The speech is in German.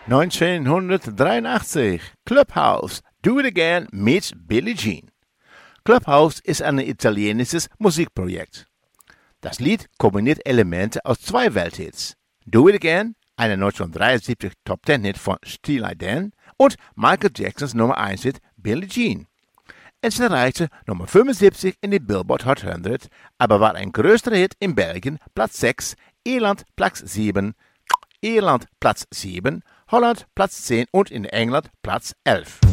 1983. Clubhouse, Do It Again mit Billie Jean. Clubhouse ist ein italienisches Musikprojekt. Das Lied kombiniert Elemente aus zwei Welthits. Do It Again, eine 1973 Top-10-Hit von Steely Dan, und Michael Jacksons Nummer 1-Hit Billie Jean. Es erreichte Nummer 75 in die Billboard Hot 100, aber war ein größerer Hit in Belgien, Platz 6, Irland Platz 7, Holland Platz 10 und in England Platz 11.